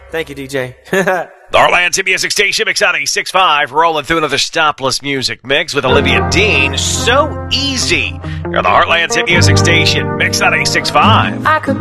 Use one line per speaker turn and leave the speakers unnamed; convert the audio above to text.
Thank you, DJ.
The Heartland Hit Music Station, Mix 96.5, rolling through another stopless music mix with Olivia Dean. So easy. You're the Heartland Hit Music Station, Mix 96.5.